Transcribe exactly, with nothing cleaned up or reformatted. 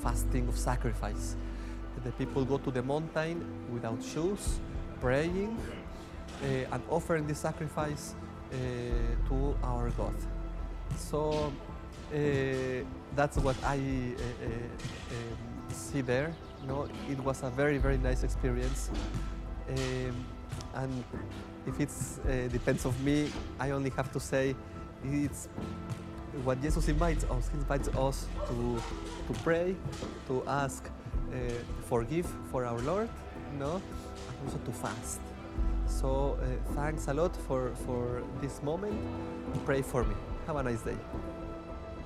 fasting of sacrifice. The people go to the mountain without shoes, praying uh, and offering this sacrifice uh, to our God. So uh, that's what I uh, uh, um, see there. You know, it was a very, very nice experience. Um, and if it uh, depends of me, I only have to say it's what Jesus invites us. He invites us to, to pray, to ask uh, forgive for our Lord, you know, and also to fast. So uh, thanks a lot for, for this moment. Pray for me. Have a nice day.